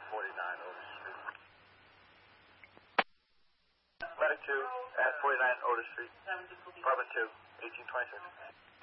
49 Otis Street. Letter 2 at 49 Otis Street, apartment 2, 1826.